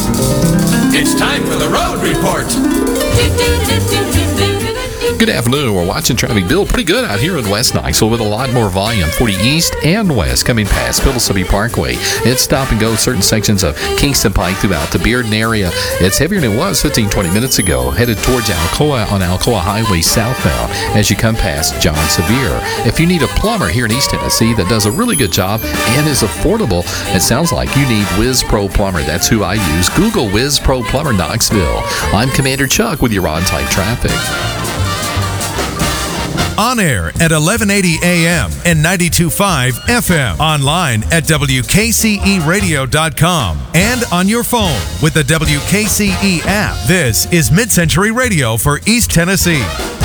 It's time for the Road Report. Good afternoon. We're watching traffic build pretty good out here in West Knoxville with a lot more volume. 40 east and west coming past Pillsbury Parkway. It's stop and go certain sections of Kingston Pike throughout the Bearden area. It's heavier than it was 15-20 minutes ago. Headed towards Alcoa on Alcoa Highway southbound as you come past John Sevier. If you need a plumber here in East Tennessee that does a really good job and is affordable, it sounds like you need Whiz Pro Plumber. That's who I use. Google Whiz Pro Plumber Knoxville. I'm Commander Chuck with your on-time traffic. On air at 1180 AM and 92.5 FM. Online at WKCEradio.com. And on your phone with the WKCE app. This is Mid-Century Radio for East Tennessee.